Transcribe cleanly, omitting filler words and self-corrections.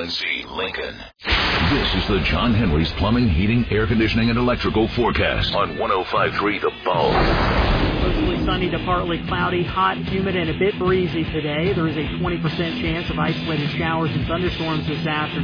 UNC Lincoln. This is the John Henry's Plumbing, Heating, Air Conditioning, and Electrical forecast on 105.3 The Bone. Mostly sunny to partly cloudy, hot, humid, and a bit breezy today. There is a 20% chance of isolated showers and thunderstorms this afternoon.